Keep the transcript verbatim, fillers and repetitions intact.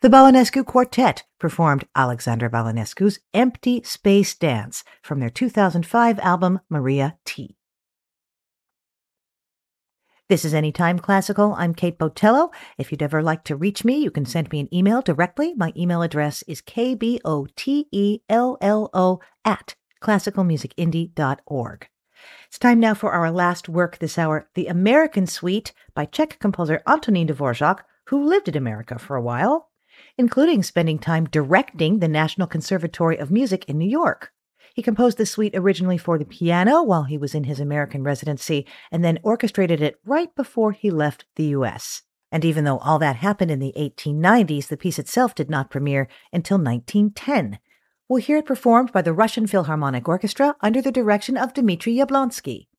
The Balanescu Quartet performed Alexandra Balanescu's Empty Space Dance from their two thousand five album Maria T. This is Anytime Classical. I'm Kate Botello. If you'd ever like to reach me, you can send me an email directly. My email address is k b o t e l l o at classical music indie dot org. It's time now for our last work this hour, The American Suite by Czech composer Antonín Dvořák, who lived in America for a while, including spending time directing the National Conservatory of Music in New York. He composed the suite originally for the piano while he was in his American residency, and then orchestrated it right before he left the U S. And even though all that happened in the eighteen nineties, the piece itself did not premiere until nineteen ten. We'll hear it performed by the Russian Philharmonic Orchestra under the direction of Dmitry Yablonsky.